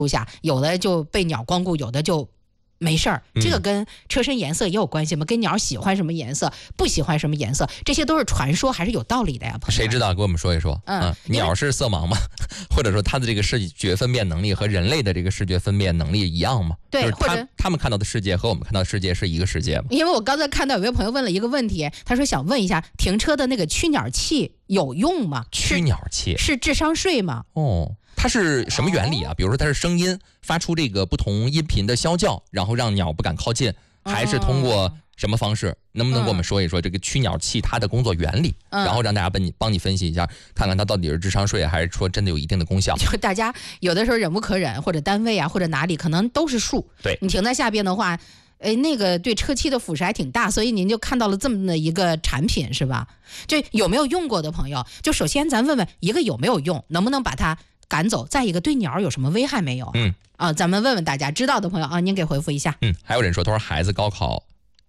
下，有的就被鸟光顾，有的就没事儿。这个跟车身颜色也有关系吗？跟鸟喜欢什么颜色，不喜欢什么颜色，这些都是传说还是有道理的呀？朋友， 谁知道？给我们说一说。鸟是色盲吗？或者说它的这个视觉分辨能力和人类的这个视觉分辨能力一样吗？ 对， 就是或者他们看到的世界和我们看到的世界是一个世界吗？ 因为我刚才看到有位朋友问了一个问题，他说想问一下，停车的那个驱鸟器有用吗？ 驱鸟器是智商税吗？ 哦。它是什么原理啊？比如说它是声音发出这个不同音频的啸叫，然后让鸟不敢靠近，还是通过什么方式？能不能给我们说一说这个驱鸟器它的工作原理？然后让大家帮你分析一下，看看它到底是智商税还是说真的有一定的功效？ 就大家有的时候忍无可忍，或者单位啊，或者哪里可能都是树， 对， 你停在下边的话，那个对车漆的腐蚀还挺大，所以您就看到了这么的一个产品是吧？这有没有用过的朋友，就首先咱问问一个有没有用，能不能把它赶走，再一个对鸟有什么危害没有？咱们问问大家，知道的朋友啊，您给回复一下。 还有人说，他说孩子高考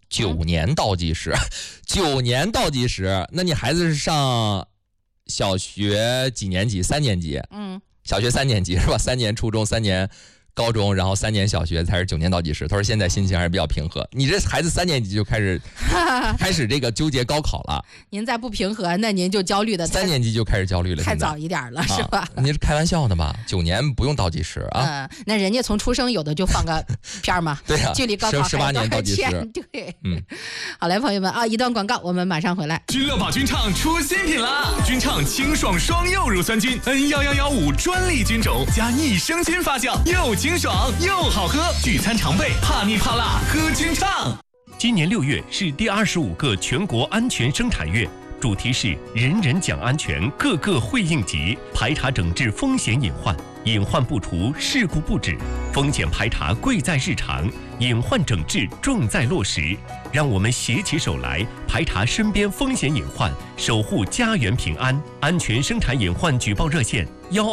9年倒计时，9年倒计时，那你孩子是上小学几年级？3年级？小学3年级是吧？3年初中，3年高中，然后3年小学才是9年倒计时。他说现在心情还是比较平和。你这孩子3年级就开始这个纠结高考了。 您再不平和，那您就焦虑的。 3年级就开始焦虑了， 太早一点了，是吧？ 你是开玩笑的吧？9年不用倒计时啊。 那人家从出生有的就放个片嘛， 对啊， 距离高考还 18年倒计时。 对，好嘞，朋友们啊，一段广告，我们马上回来。 君乐宝君唱出新品啦！君唱清爽双柚乳酸菌 N1115专利菌种加益生菌发酵，又清爽又好喝，聚餐常备，怕腻怕辣喝君唱。 今年6月是第25个全国安全生产月，主题是人人讲安全，个个会应急，排查整治风险隐患，隐患不除，事故不止，风险排查贵在日常，隐患整治重在落实。让我们携起手来，排查身边风险隐患，守护家园平安。安全生产隐患举报热线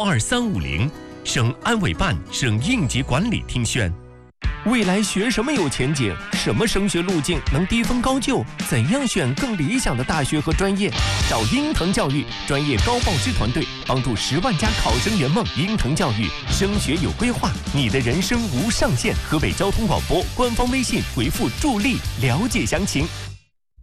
12350，省安委办、省应急管理厅宣。未来学什么有前景？什么升学路径能低分高就？怎样选更理想的大学和专业？找鹰腾教育专业高报师团队，帮助10万家考生圆梦。鹰腾教育升学有规划，你的人生无上限。河北交通广播官方微信回复助力了解详情。